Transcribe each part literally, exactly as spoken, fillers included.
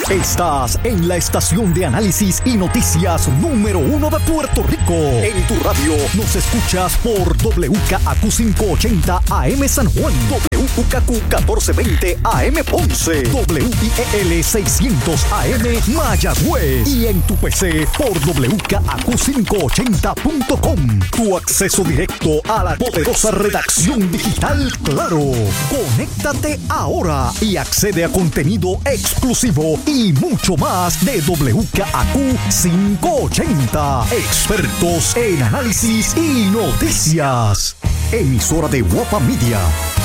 Estás en la estación de análisis y noticias número uno de Puerto Rico. En tu radio nos escuchas por W K A Q quinientos ochenta A M San Juan, W K Q catorce veinte A M Ponce, W I E L seiscientos A M Mayagüez y en tu P C por W K A Q quinientos ochenta punto com. Tu acceso directo a la poderosa redacción digital Claro. Conéctate ahora y accede a contenido exclusivo y mucho más de W K A Q quinientos ochenta. Expertos en análisis y noticias. Emisora de Guapa Media.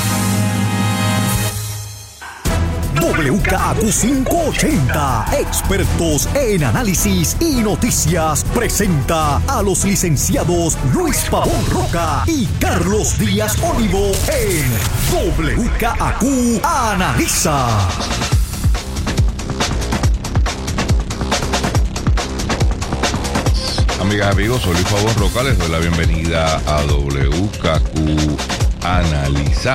W K A Q quinientos ochenta, expertos en análisis y noticias, presenta a los licenciados Luis Pavón Roca y Carlos Díaz Olivo en W K A Q Analiza. Amigas, amigos, soy Luis Pavón Roca, les doy la bienvenida a W K Q Analiza.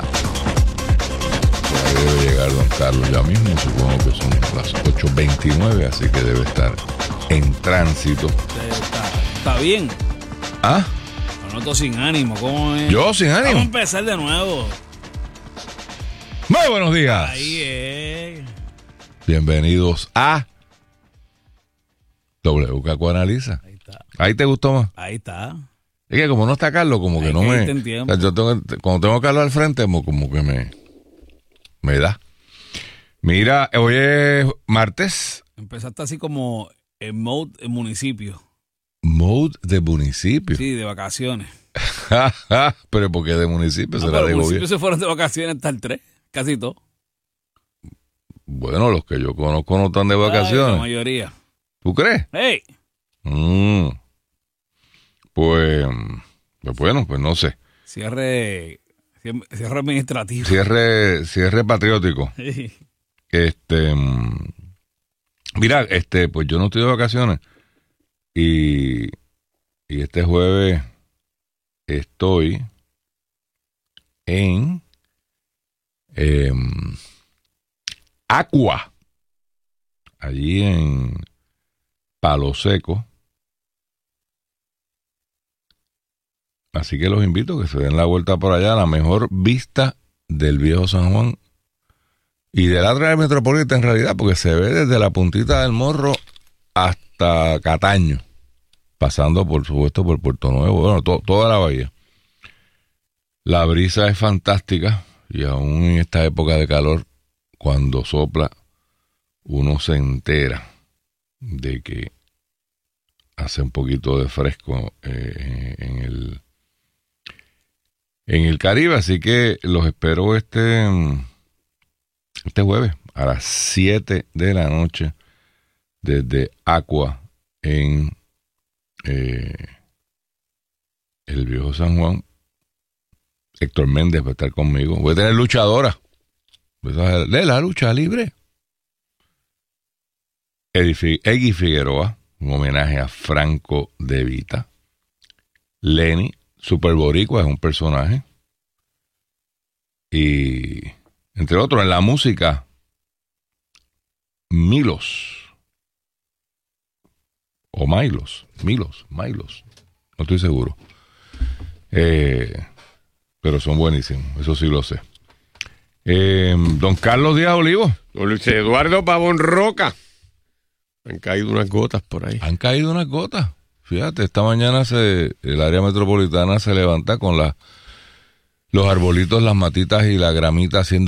Debe llegar don Carlos ya mismo, supongo que son las ocho veintinueve, así que debe estar en tránsito. Está, está bien. ¿Ah? Lo noto sin ánimo, ¿cómo es? ¿Yo sin ánimo? Vamos a empezar de nuevo. Muy buenos días. Ahí es. Bienvenidos a W K Q Analiza. Ahí está. ¿Ahí te gustó más? Ahí está. Es que como no está Carlos, como que Hay no que me... irte en tiempo. O sea, yo tengo, cuando tengo a Carlos al frente, como, como que me... Me da. Mira, hoy es martes. Empezaste así como en mode en municipio. Mode de municipio. Sí, de vacaciones. Pero ¿por qué de municipio? No, ¿Será pero de los gobierno? municipios se fueron de vacaciones hasta el tres, casi todo. Bueno, los que yo conozco no están de Ay, vacaciones. la mayoría. ¿Tú crees? ¡Hey! Mm. Pues, pues bueno, pues no sé. Cierre, cierre administrativo. Cierre, cierre patriótico. Este, mm, mira, este, pues yo no estoy de vacaciones y, y este jueves estoy en eh, Aqua, allí en Palo Seco. Así que los invito a que se den la vuelta por allá, la mejor vista del viejo San Juan y del área metropolitana en realidad, porque se ve desde la puntita del Morro hasta Cataño, pasando por supuesto por Puerto Nuevo, bueno, to- toda la bahía. La brisa es fantástica y aún en esta época de calor, cuando sopla, uno se entera de que hace un poquito de fresco eh, en el en el Caribe, así que los espero este este jueves a las siete de la noche desde Aqua en eh, el viejo San Juan. Héctor Méndez va a estar conmigo. Voy a tener luchadora de la lucha libre. Eggy Figueroa, un homenaje a Franco De Vita. Lenny, Super Boricua, es un personaje. Y, entre otros, en la música, Milos. O Milos. Milos, Milos. No estoy seguro. Eh, pero son buenísimos, eso sí lo sé. Eh, don Carlos Díaz Olivo. Don Luis Eduardo Pavón Roca. Han caído unas gotas por ahí. Han caído unas gotas. Fíjate, esta mañana se, el área metropolitana se levanta con la, los arbolitos, las matitas y la gramita haciendo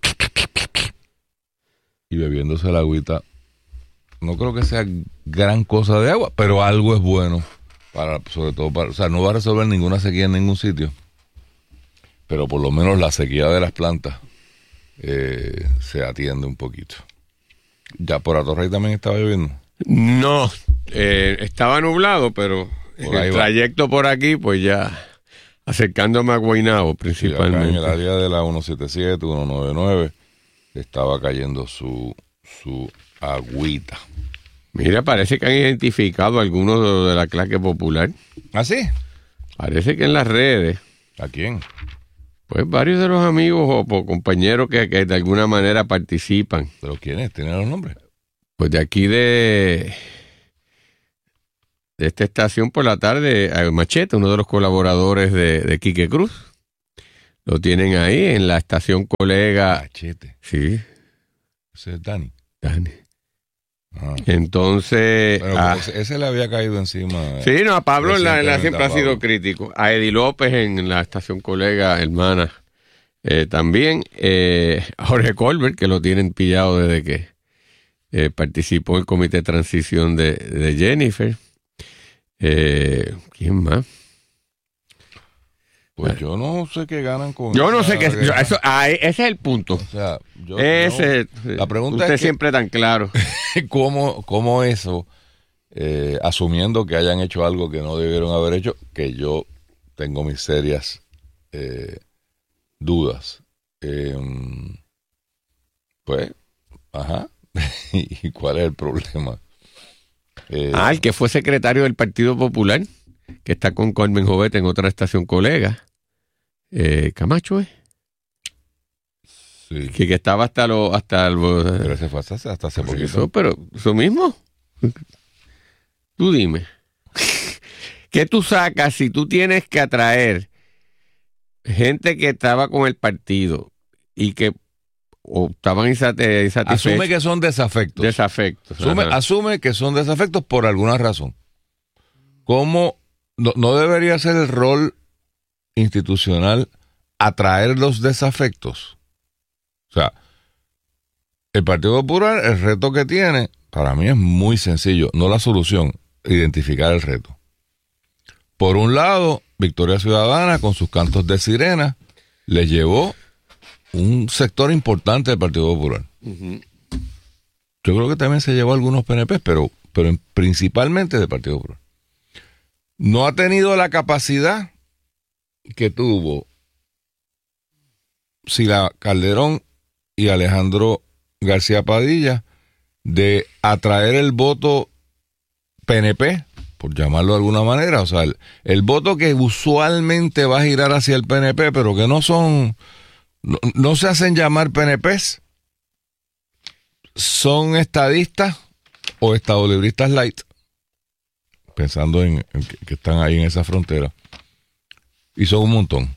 y bebiéndose la agüita. No creo que sea gran cosa de agua, pero algo es bueno para, sobre todo para, o sea, no va a resolver ninguna sequía en ningún sitio, pero por lo menos la sequía de las plantas eh, se atiende un poquito. Ya por Atorrey también estaba lloviendo. No, eh, estaba nublado, pero Por en ahí el va. trayecto por aquí, pues ya acercándome a Guaynabo Sí, principalmente. acá en el área de la ciento setenta y siete, ciento noventa y nueve estaba cayendo su, su agüita. Mira, parece que han identificado a algunos de, de la clase popular. ¿Ah, sí? Parece que en las redes, ¿A quién? pues varios de los amigos o po- compañeros que, que de alguna manera participan. ¿Pero quiénes? ¿Tienen los nombres? Pues de aquí de, de esta estación por la tarde, a Machete, uno de los colaboradores de, de Quique Cruz, lo tienen ahí en la estación colega. Machete. Sí. Ese es Dani. Dani. Ah. Entonces. Pero a, ese, ese le había caído encima. Sí, no, a Pablo en la, en la siempre ha Pablo. sido crítico. A Eddie López en la estación colega, hermana, eh, también. Eh, a Jorge Colbert, que lo tienen pillado desde que eh, participó en el comité de transición de, de Jennifer. Eh, ¿Quién más? Pues yo no sé qué ganan con Yo no esa sé qué. guerra. yo- eso, ah, ese es el punto. O sea, yo, Ese, yo- la pregunta usted es que- siempre tan claro. ¿Cómo, cómo eso, eh, asumiendo que hayan hecho algo que no debieron haber hecho, que yo tengo mis serias eh, dudas? Eh, pues, ajá. ¿Y cuál es el problema? Eh, Ah, el que fue secretario del Partido Popular, que está con Carmen Jovet en otra estación colega. Eh, Camacho, ¿eh? sí, Que, que estaba hasta lo, hasta el, pero ese fue hasta, hasta hace poquito. eso, pero eso mismo. Tú dime. ¿Qué tú sacas si tú tienes que atraer gente que estaba con el partido y que o estaban insate- insatisfechos? Asume que son desafectos. Desafectos. Asume, ajá. asume que son desafectos por alguna razón. ¿Cómo no, no debería ser el rol institucional atraer los desafectos? O sea, el Partido Popular, el reto que tiene, para mí es muy sencillo, no la solución, identificar el reto. Por un lado, Victoria Ciudadana, con sus cantos de sirena, le llevó un sector importante del Partido Popular. Ujú. Yo creo que también se llevó algunos P N P, pero, pero en- principalmente del Partido Popular. No ha tenido la capacidad que tuvo Sila Calderón y Alejandro García Padilla de atraer el voto P N P, por llamarlo de alguna manera. O sea, el, el voto que usualmente va a girar hacia el P N P, pero que no son, no, no se hacen llamar P N Pes, son estadistas o estadolibristas light, pensando en, en que, que están ahí en esa frontera, y son un montón.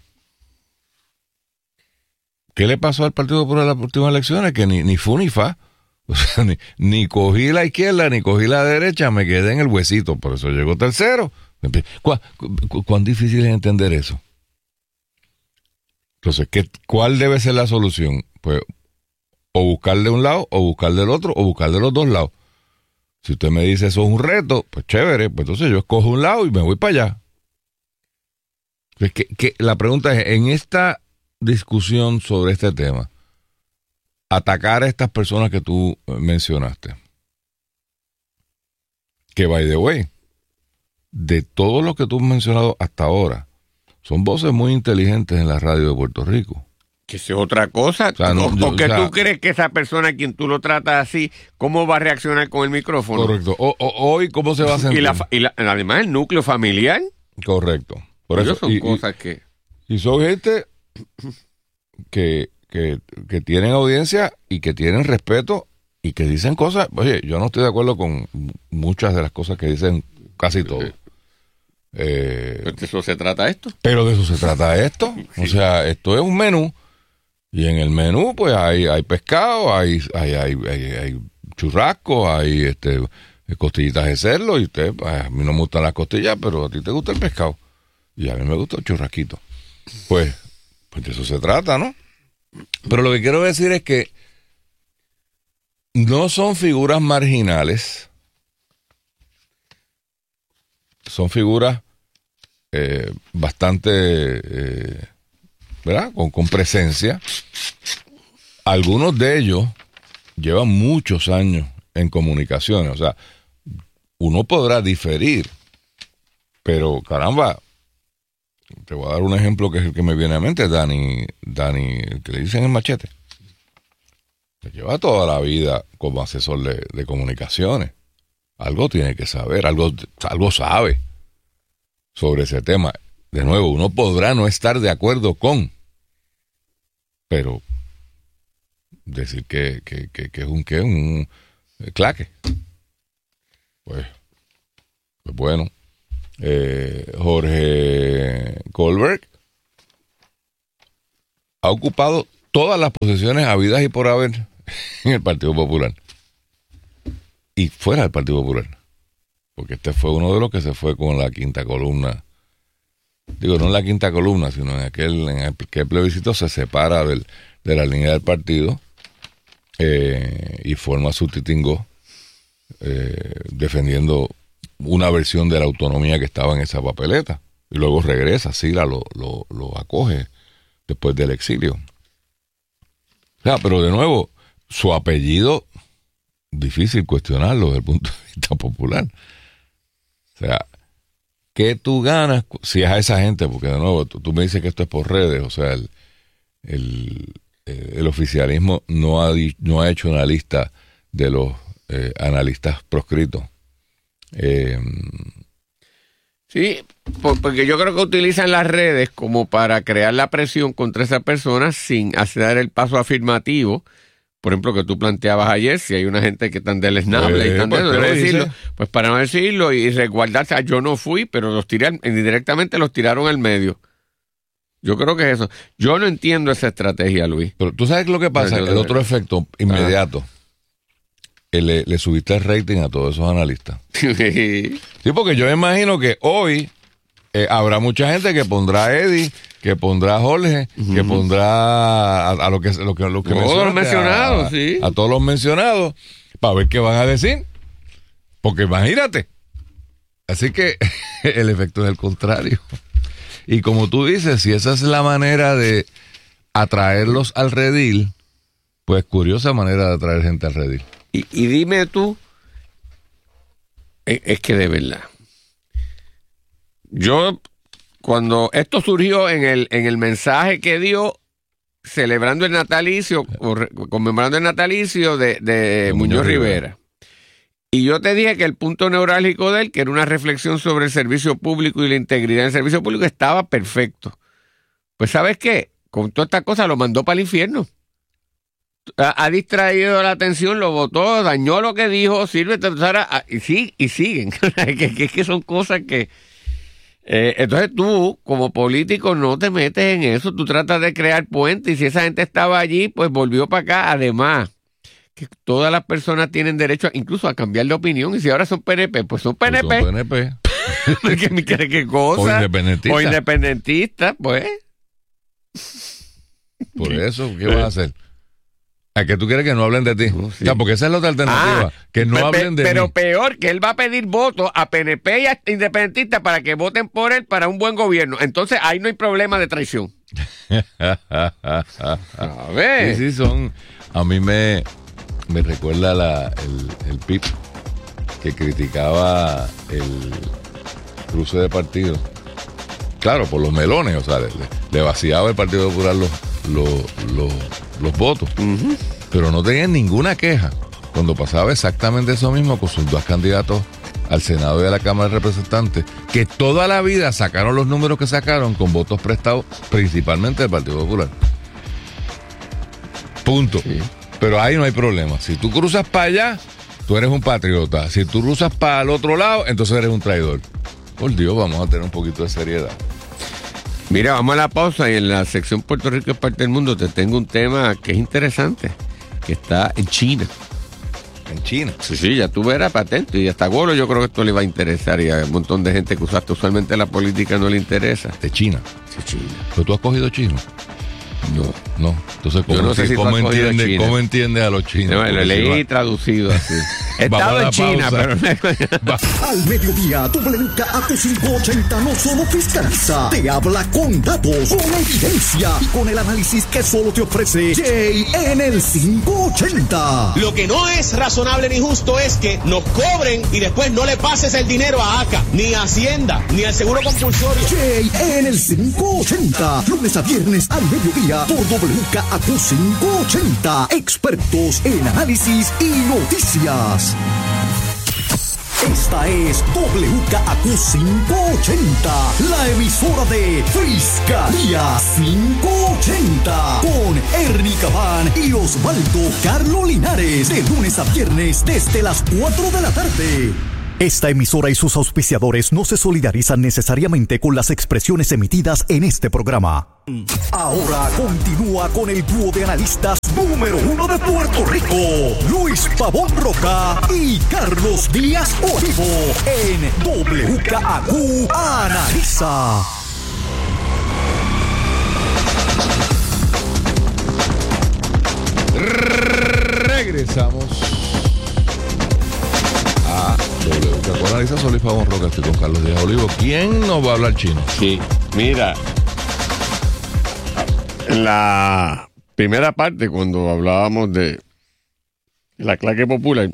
¿Qué le pasó al Partido Popular en las últimas elecciones? Que ni, ni fu ni fa. O sea, ni, ni cogí la izquierda ni cogí la derecha, me quedé en el huesito, por eso llegó tercero. ¿Cuán, cu, cuán difícil es entender eso? Entonces, ¿qué, ¿cuál debe ser la solución? Pues o buscar de un lado, o buscar del otro, o buscar de los dos lados. Si usted me dice eso es un reto, pues chévere, pues entonces yo escojo un lado y me voy para allá. Es que, que la pregunta es, en esta discusión sobre este tema, atacar a estas personas que tú mencionaste, que by the way, de todo lo que tú has mencionado hasta ahora, son voces muy inteligentes en la radio de Puerto Rico. Que es otra cosa. O sea, no, yo, Porque o sea, tú crees que esa persona a quien tú lo tratas así, ¿cómo va a reaccionar con el micrófono? Correcto. O, o, hoy, ¿cómo se va a sentir? Y, la, fa- y la, además el núcleo familiar. Correcto. Por eso, Ellos son y, cosas que... y, y son gente que, que, que tienen audiencia y que tienen respeto y que dicen cosas. Oye, yo no estoy de acuerdo con muchas de las cosas que dicen, casi todo. Eh, ¿De eso se trata esto? pero de eso se trata esto. O sea, esto es un menú. Y en el menú, pues hay, hay pescado, hay, hay, hay, hay, hay churrasco, hay este, costillitas de cerdo. Y usted, a mí no me gustan las costillas, pero a ti te gusta el pescado. Y a mí me gusta el churrasquito. Pues, pues de eso se trata, ¿no? Pero lo que quiero decir es que no son figuras marginales. Son figuras eh, bastante... Eh, ¿verdad? Con, con presencia. Algunos de ellos llevan muchos años en comunicaciones. O sea, uno podrá diferir, pero caramba, te voy a dar un ejemplo que es el que me viene a mente, Dani, Dani, el que le dicen el Machete. Que lleva toda la vida como asesor de, de comunicaciones. Algo tiene que saber, algo, algo sabe sobre ese tema. De nuevo, uno podrá no estar de acuerdo con, pero decir que, que, que, que es un, que un, Claque. Pues, pues bueno. Eh, Jorge Goldberg ha ocupado todas las posiciones habidas y por haber en el Partido Popular y fuera del Partido Popular, porque este fue uno de los que se fue con la quinta columna. Digo, no en la quinta columna, sino en aquel, en aquel plebiscito se separa del, de la línea del partido eh, y forma su titingó eh, defendiendo una versión de la autonomía que estaba en esa papeleta, y luego regresa, Sila lo, lo, lo acoge después del exilio. O sea, pero de nuevo, su apellido, difícil cuestionarlo desde el punto de vista popular. O sea, ¿qué tú ganas si es a esa gente? Porque de nuevo, tú, tú me dices que esto es por redes, o sea, el, el, el oficialismo no ha, no ha hecho una lista de los eh, analistas proscritos. Eh, sí, porque yo creo que utilizan las redes como para crear la presión contra esas personas sin hacer el paso afirmativo. Por ejemplo, que tú planteabas ayer, si hay una gente que tan deleznable pues, y tan pues, de no decirlo, dice. pues para no decirlo y resguardarse, yo no fui, pero los tiraron, indirectamente los tiraron al medio. Yo creo que es eso. Yo no entiendo esa estrategia, Luis. Pero tú sabes lo que pasa, Pero, el otro efecto inmediato. Le, le subiste el rating a todos esos analistas. Sí, porque yo imagino que hoy eh, habrá mucha gente que pondrá a Eddie, que pondrá a Jorge, uh-huh. que pondrá a, a lo que lo que, lo que todos los mencionados, a, sí. A todos los mencionados, para ver qué van a decir. Porque imagínate. Así que el efecto es el contrario. Y como tú dices, si esa es la manera de atraerlos al redil, pues curiosa manera de atraer gente al redil. Y, y dime tú, es, es que de verdad, yo cuando esto surgió en el en el mensaje que dio celebrando el natalicio, o re, conmemorando el natalicio de, de, de Muñoz, Muñoz Rivera. Rivera, y yo te dije que el punto neurálgico de él, que era una reflexión sobre el servicio público y la integridad del servicio público, estaba perfecto. Pues ¿sabes qué? Con toda esta cosa lo mandó para el infierno. Ha, ha distraído la atención, lo votó, dañó lo que dijo, sirve, y, sí, y siguen. que, que, que son cosas que... Eh, entonces tú, como político, no te metes en eso, tú tratas de crear puentes, y si esa gente estaba allí, pues volvió para acá. Además, que todas las personas tienen derecho a, incluso a cambiar de opinión, y si ahora son P N P, pues son P N P. Pues son P N P. ¿Qué, qué, qué cosa? O independentistas. O independentistas, pues. Por eso, ¿qué vas a hacer? ¿A que tú quieres que no hablen de ti? No, sí. O sea, porque esa es la otra alternativa. Ah, que no pe, hablen de pero mí. Pero peor, que él va a pedir votos a P N P y a independentistas para que voten por él para un buen gobierno. Entonces ahí no hay problema de traición. A ver. Sí, sí, son... A mí me, me recuerda la, el, el P I B que criticaba el cruce de partidos. Claro, por los melones, o sea, le, le vaciaba el Partido Popular los, los, los, los votos. Uh-huh. Pero no tenían ninguna queja cuando pasaba exactamente eso mismo con sus dos candidatos al Senado y a la Cámara de Representantes, que toda la vida sacaron los números que sacaron con votos prestados principalmente del Partido Popular. Punto. Sí. Pero ahí no hay problema. Si tú cruzas para allá, tú eres un patriota. Si tú cruzas para el otro lado, entonces eres un traidor. Por Dios, vamos a tener un poquito de seriedad. Mira, vamos a la pausa y en la sección Puerto Rico es parte del mundo te tengo un tema que es interesante, que está en China. ¿En China? Sí, sí, ya tú verás, patente. Y hasta Golo yo creo que esto le va a interesar, y a un montón de gente que usaste usualmente la política no le interesa. ¿De China? Sí, China. ¿Pero tú has cogido chino? No. No. Entonces, ¿cómo, no sé si ¿cómo, entiende, ¿cómo entiendes a los chinos? No, lo leí va. traducido así. He estado en China, pero no. Al mediodía, W K A Q quinientos ochenta no solo fiscaliza, te habla con datos, con evidencia y con el análisis que solo te ofrece Jay en el quinientos ochenta. Lo que no es razonable ni justo es que nos cobren y después no le pases el dinero a A C A, ni a Hacienda, ni al Seguro Compulsorio. Jay en el quinientos ochenta, lunes a viernes al mediodía por W K A Q quinientos ochenta, expertos en análisis y noticias. Esta es W K A Q quinientos ochenta, la emisora de Fiscalía quinientos ochenta, con Ernie Cabán y Osvaldo Carlos Linares, de lunes a viernes desde las cuatro de la tarde. Esta emisora y sus auspiciadores no se solidarizan necesariamente con las expresiones emitidas en este programa. Ahora continúa con el dúo de analistas número uno de Puerto Rico, Luis Pavón Roca y Carlos Díaz Olivo, en W K A Q Analiza. Regresamos a W K A Q Analiza. Soy Luis Pavón Roca, estoy con Carlos Díaz Olivo. ¿Quién nos va a hablar chino? Sí, mira, en la primera parte, cuando hablábamos de la clase popular,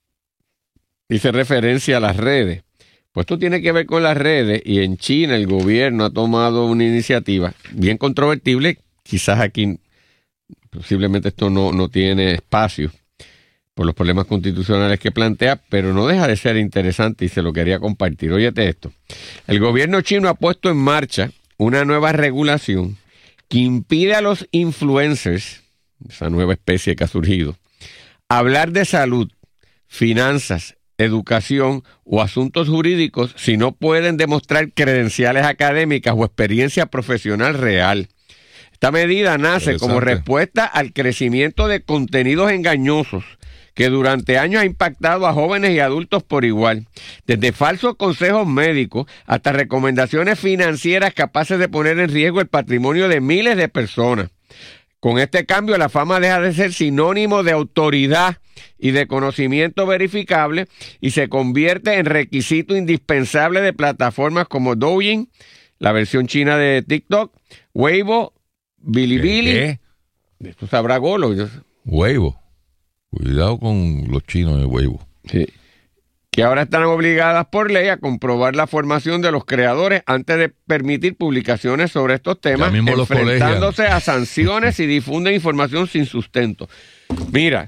hice referencia a las redes. Pues esto tiene que ver con las redes, y en China el gobierno ha tomado una iniciativa bien controvertible. Quizás aquí posiblemente esto no, no tiene espacio por los problemas constitucionales que plantea, pero no deja de ser interesante y se lo quería compartir. Óyete esto. El gobierno chino ha puesto en marcha una nueva regulación que impide a los influencers, esa nueva especie que ha surgido, hablar de salud, finanzas, educación o asuntos jurídicos si no pueden demostrar credenciales académicas o experiencia profesional real. Esta medida nace como respuesta al crecimiento de contenidos engañosos que durante años ha impactado a jóvenes y adultos por igual, desde falsos consejos médicos hasta recomendaciones financieras capaces de poner en riesgo el patrimonio de miles de personas. Con este cambio, la fama deja de ser sinónimo de autoridad y de conocimiento verificable y se convierte en requisito indispensable de plataformas como Douyin, la versión china de TikTok, Weibo, Bilibili. ¿Qué? Esto sabrá Golo. Weibo. Cuidado con los chinos de Weibo. Sí. Que ahora están obligadas por ley a comprobar la formación de los creadores antes de permitir publicaciones sobre estos temas, enfrentándose a sanciones si difunden información sin sustento. Mira,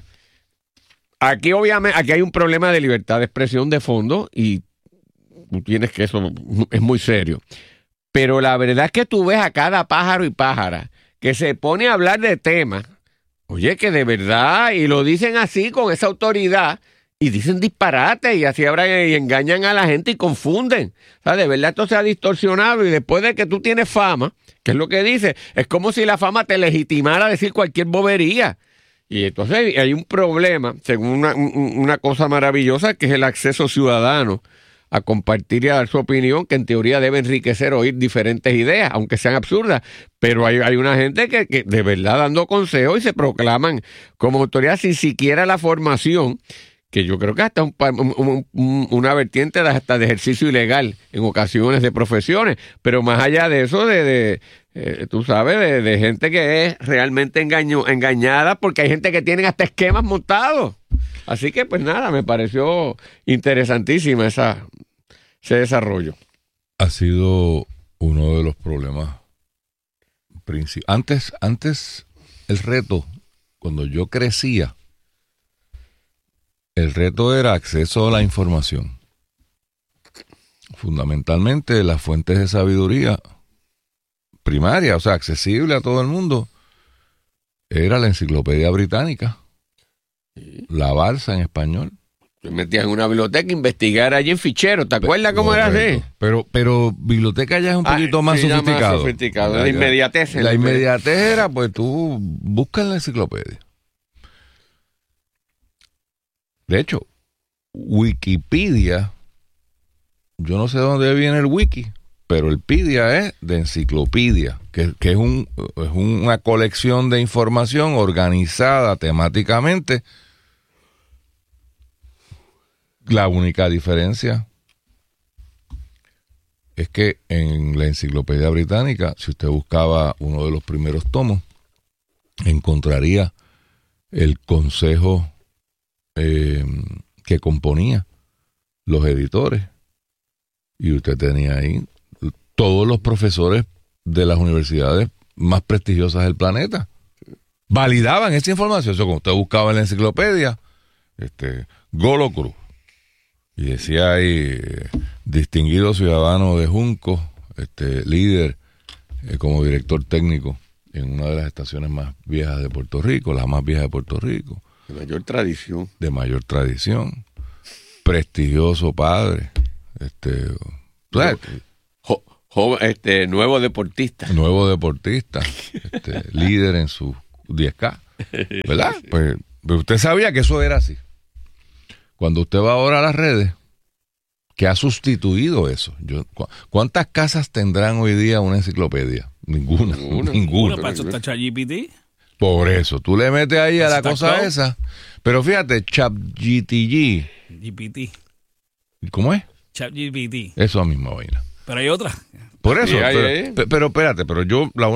aquí obviamente aquí hay un problema de libertad de expresión de fondo y tú tienes que eso es muy serio. Pero la verdad es que tú ves a cada pájaro y pájara que se pone a hablar de temas, oye, que de verdad, y lo dicen así con esa autoridad, y dicen disparate, y así habrá, y engañan a la gente y confunden. O sea, de verdad esto se ha distorsionado, y después de que tú tienes fama, que es lo que dice, es como si la fama te legitimara a decir cualquier bobería. Y entonces hay un problema, según una, una cosa maravillosa, que es el acceso ciudadano a compartir y a dar su opinión, que en teoría debe enriquecer o oír diferentes ideas, aunque sean absurdas, pero hay, hay una gente que, que de verdad dando consejos y se proclaman como autoridad sin siquiera la formación, que yo creo que hasta un, un, un, una vertiente de, hasta de ejercicio ilegal en ocasiones de profesiones, pero más allá de eso, de, de eh, tú sabes, de, de gente que es realmente engaño, engañada, porque hay gente que tiene hasta esquemas montados. Así que, pues nada, me pareció interesantísima esa, ese desarrollo. Ha sido uno de los problemas principales. Antes, antes, el reto, cuando yo crecía, el reto era acceso a la información. Fundamentalmente, las fuentes de sabiduría primaria, o sea, accesible a todo el mundo, era la Enciclopedia Británica. La Balsa en español. Te metías en una biblioteca, investigar allí en fichero. ¿Te acuerdas cómo era así? Pero, pero biblioteca ya es un poquito ah, más, sí, sofisticado. más sofisticado. La, la inmediatez. La inmediatez era, pues tú buscas en la enciclopedia. De hecho, Wikipedia, yo no sé de dónde viene el wiki, pero el pedia es de enciclopedia, que, que es, un, es una colección de información organizada temáticamente. La única diferencia es que en la Enciclopedia Británica, si usted buscaba uno de los primeros tomos, encontraría el consejo eh, que componía los editores, y usted tenía ahí todos los profesores de las universidades más prestigiosas del planeta. Validaban esa información. Eso como usted buscaba en la enciclopedia, este, Golo Cruz, Y decía ahí, eh, distinguido ciudadano de Junco, este líder eh, como director técnico en una de las estaciones más viejas de Puerto Rico, la más vieja de Puerto Rico. De mayor tradición. De mayor tradición. Prestigioso padre. Este, ¿sabes? Jo, jo, este nuevo deportista. Nuevo deportista. Este, líder en su diez K. ¿Verdad? Pues, pues usted sabía que eso era así. Cuando usted va ahora a las redes, ¿qué ha sustituido eso? Yo, ¿cu- ¿Cuántas casas tendrán hoy día una enciclopedia? Ninguna. Ninguna. Ninguna. Bueno, para eso está ChatGPT. Por eso, tú le metes ahí a Eso la está cosa claro. esa. Pero fíjate, ChatGPT, G P T. ¿cómo es? ChatGPT. Eso misma vaina. Pero hay otra. Por eso, Sí, ahí, pero, ahí. pe- pero espérate, pero yo la